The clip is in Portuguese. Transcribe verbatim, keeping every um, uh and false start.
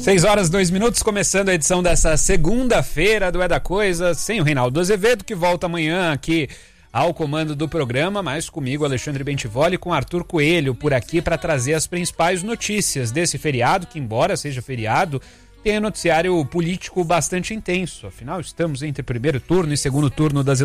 Seis horas, dois minutos, começando a edição dessa segunda-feira do É da Coisa, sem o Reinaldo Azevedo, que volta amanhã aqui ao comando do programa, mas comigo, Alexandre Bentivoli, com Arthur Coelho por aqui para trazer as principais notícias desse feriado, que embora seja feriado, tem um noticiário político bastante intenso. Afinal, estamos entre primeiro turno e segundo turno das